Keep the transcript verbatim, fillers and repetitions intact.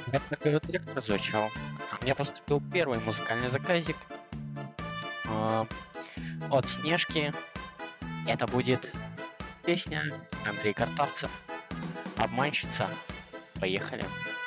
Я такой трек прозвучал. Мне поступил первый музыкальный заказик а, от Снежки. Это будет песня Андрей Картавцев «Обманщица». Поехали.